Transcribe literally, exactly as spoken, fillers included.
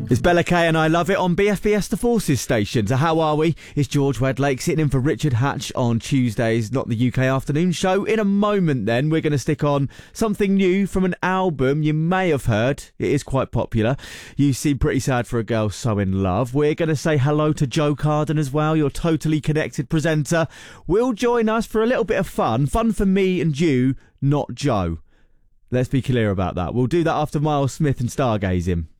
It's Bella K and I Love It on B F B S The Forces station. So how are we? It's George Wedlake sitting in for Richard Hatch on Tuesdays, not the U K afternoon show. In a moment then, we're going to stick on something new from an album you may have heard. It is quite popular. You Seem Pretty Sad for a Girl So In Love. We're going to say hello to Joe Carden as well, your Totally Connected presenter. Will join us for a little bit of fun. Fun for me and you, not Joe. Let's be clear about that. We'll do that after Miles Smith and Stargazing.